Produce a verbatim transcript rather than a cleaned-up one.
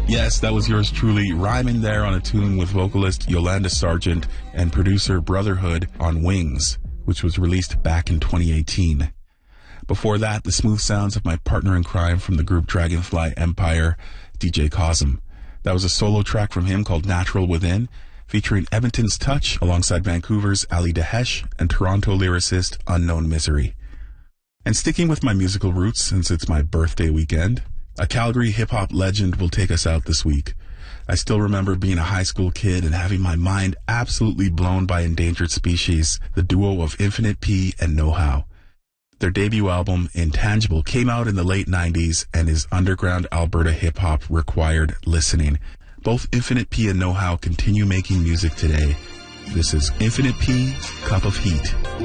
Yes, that was yours truly, rhyming there on a tune with vocalist Yolanda Sargent and producer Brotherhood on Wings, which was released back in twenty eighteen. Before that, the smooth sounds of my partner in crime from the group Dragonfly Empire, D J Cosm. That was a solo track from him called Natural Within, featuring Edmonton's Touch alongside Vancouver's Ali Dahesh and Toronto lyricist Unknown Misery. And sticking with my musical roots since it's my birthday weekend, a Calgary hip-hop legend will take us out this week. I still remember being a high school kid and having my mind absolutely blown by Endangered Species, the duo of Infinite P and Know How. Their debut album, Intangible, came out in the late nineties and is underground Alberta hip-hop required listening. Both Infinite P and Know How continue making music today. This is Infinite P, Cup of Heat.